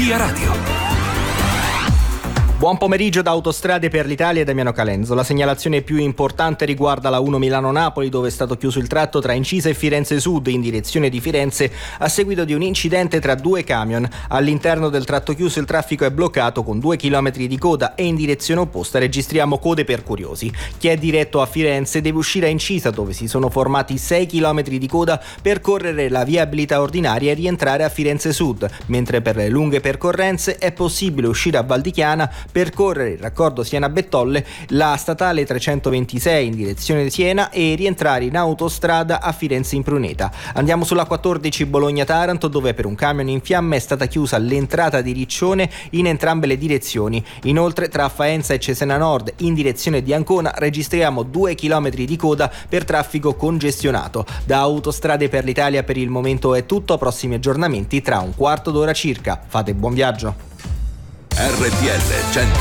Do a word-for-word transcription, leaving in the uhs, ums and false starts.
Via Radio. Buon pomeriggio da Autostrade per l'Italia e Damiano Calenzo. La segnalazione più importante riguarda la uno Milano-Napoli, dove è stato chiuso il tratto tra Incisa e Firenze Sud in direzione di Firenze a seguito di un incidente tra due camion. All'interno del tratto chiuso il traffico è bloccato con due chilometri di coda e in direzione opposta registriamo code per curiosi. Chi è diretto a Firenze deve uscire a Incisa, dove si sono formati sei chilometri di coda, percorrere la viabilità ordinaria e rientrare a Firenze Sud, mentre per le lunghe percorrenze è possibile uscire a Valdichiana, percorrere il raccordo Siena-Bettolle, la statale trecentoventisei in direzione di Siena e rientrare in autostrada a Firenze in Pruneta. Andiamo sulla quattordici Bologna-Taranto, dove per un camion in fiamme è stata chiusa l'entrata di Riccione in entrambe le direzioni. Inoltre tra Faenza e Cesena Nord in direzione di Ancona registriamo due chilometri di coda per traffico congestionato. Da Autostrade per l'Italia per il momento è tutto, prossimi aggiornamenti tra un quarto d'ora circa. Fate buon viaggio. R T L cento